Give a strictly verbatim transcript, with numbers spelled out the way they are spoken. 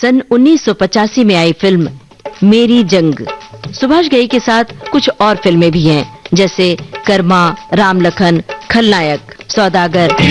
सन उन्नीस सौ पचासी में आई फिल्म मेरी जंग। सुभाष घई के साथ कुछ और फिल्में भी हैं, जैसे कर्मा, राम लखन, खलनायक, सौदागर।